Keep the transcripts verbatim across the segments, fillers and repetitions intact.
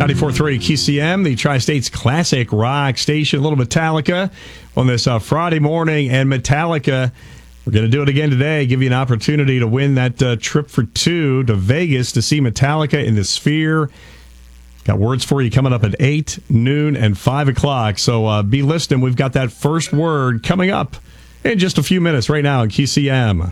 ninety-four point three Q C M, the Tri-State's classic rock station. A little Metallica on this uh, Friday morning. And Metallica, we're going to do it again today. Give you an opportunity to win that uh, trip for two to Vegas to see Metallica in the Sphere. Got words for you coming up at eight, noon, and five o'clock. So uh, be listening. We've got that first word coming up in just a few minutes right now on Q C M.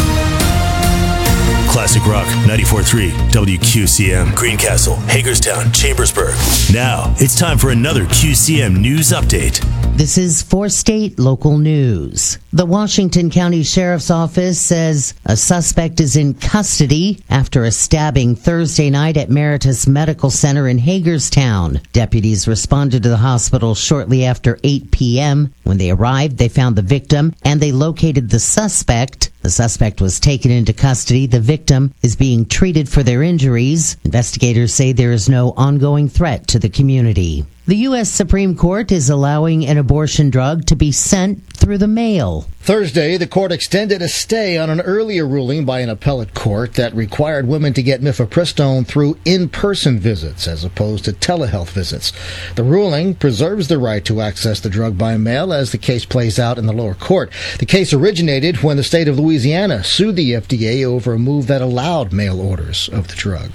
Classic Rock ninety-four point three W Q C M, Greencastle, Hagerstown, Chambersburg. Now it's time for another Q C M News Update. This is For State Local News. The Washington County Sheriff's Office says a suspect is in custody after a stabbing Thursday night at Meritus Medical Center in Hagerstown. Deputies responded to the hospital shortly after eight p.m. When they arrived, they found the victim and they located the suspect. The suspect was taken into custody. The victim is being treated for their injuries. Investigators say there is no ongoing threat to the community. The U S Supreme Court is allowing an abortion drug to be sent through the mail. Thursday, the court extended a stay on an earlier ruling by an appellate court that required women to get mifepristone through in-person visits as opposed to telehealth visits. The ruling preserves the right to access the drug by mail as the case plays out in the lower court. The case originated when the state of Louisiana sued the F D A over a move that allowed mail orders of the drug.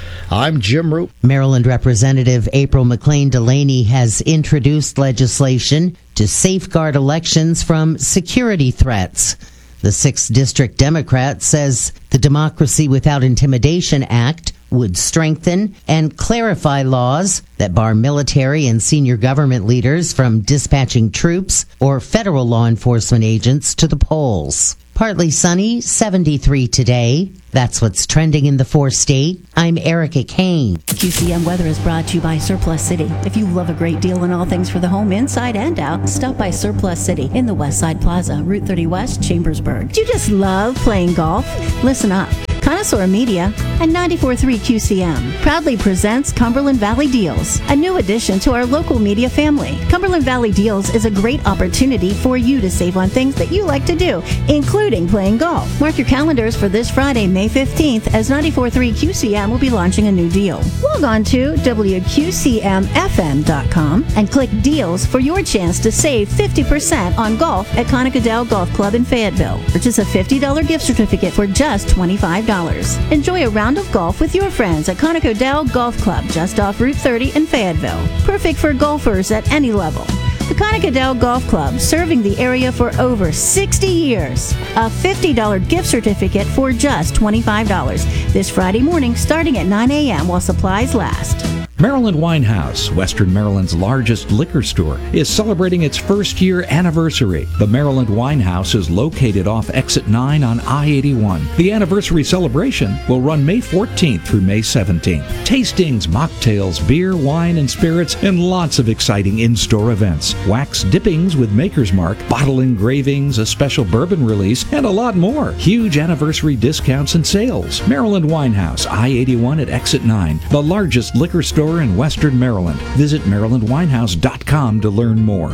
I'm Jim Roop. Maryland Representative April McLean Delaney has introduced legislation to safeguard elections from security threats. The sixth District Democrat says the Democracy Without Intimidation Act would strengthen and clarify laws that bar military and senior government leaders from dispatching troops or federal law enforcement agents to the polls. Partly sunny, seventy-three today. That's what's trending in the four-state. I'm Erica Kane. Q C M weather is brought to you by Surplus City. If you love a great deal on all things for the home, inside and out, stop by Surplus City in the West Side Plaza, Route thirty West, Chambersburg. Do you just love playing golf? Listen up. Connoisseur Media and ninety-four point three Q C M proudly presents Cumberland Valley Deals, a new addition to our local media family. Cumberland Valley Deals is a great opportunity for you to save on things that you like to do, including playing golf. Mark your calendars for this Friday, May fifteenth, as ninety-four point three Q C M will be launching a new deal. Log on to W Q C M F M dot com and click Deals for your chance to save fifty percent on golf at Conoco Golf Club in Fayetteville. Purchase a fifty dollars gift certificate for just twenty-five dollars. Enjoy a round of golf with your friends at Conoco Golf Club just off Route thirty in Fayetteville. Perfect for golfers at any level. The Conoco Golf Club, serving the area for over sixty years. A fifty dollars gift certificate for just twenty-five dollars. This Friday morning starting at nine a.m. while supplies last. Maryland Winehouse, Western Maryland's largest liquor store, is celebrating its first year anniversary. The Maryland Winehouse is located off Exit nine on I eighty-one. The anniversary celebration will run May fourteenth through May seventeenth. Tastings, mocktails, beer, wine, and spirits, and lots of exciting in-store events. Wax dippings with Maker's Mark, bottle engravings, a special bourbon release, and a lot more. Huge anniversary discounts and sales. Maryland Winehouse, I eighty-one at Exit nine, the largest liquor store in Western Maryland. Visit maryland winehouse dot com to learn more.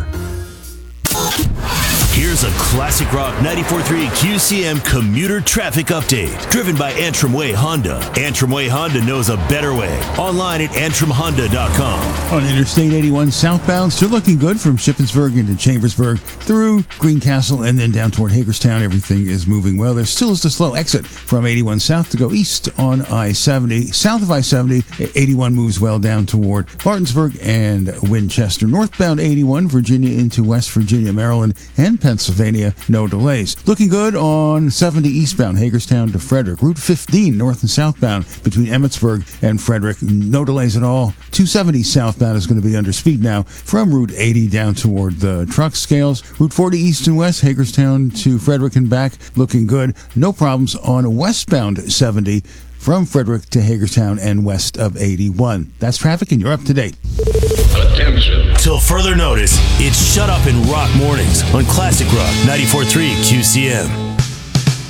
Here's a Classic Rock ninety-four point three Q C M commuter traffic update, driven by Antrim Way Honda. Antrim Way Honda knows a better way. Online at antrim honda dot com. On Interstate eighty-one southbound, still looking good from Shippensburg into Chambersburg through Greencastle and then down toward Hagerstown. Everything is moving well. There still is a slow exit from eighty-one south to go east on I seventy. South of I seventy, eighty-one moves well down toward Martinsburg and Winchester. Northbound eighty-one, Virginia into West Virginia, Maryland, and Pennsylvania, no delays. Looking good on seventy eastbound, Hagerstown to Frederick. Route fifteen, north and southbound, between Emmitsburg and Frederick, no delays at all. two seventy southbound is going to be under speed now from Route eighty down toward the truck scales. Route forty east and west, Hagerstown to Frederick and back, looking good. No problems on westbound seventy from Frederick to Hagerstown and west of eighty-one. That's traffic, and you're up to date. Attention. Till further notice, it's Shut Up and Rock Mornings on Classic Rock ninety-four point three Q C M.